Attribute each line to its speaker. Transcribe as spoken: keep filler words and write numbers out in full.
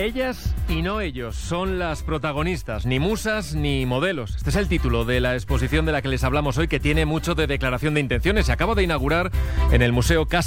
Speaker 1: Ellas y no ellos son las protagonistas, ni musas ni modelos. Este es el título de la exposición de la que les hablamos hoy, que tiene mucho de declaración de intenciones. Se acaba de inaugurar en el Museo Casa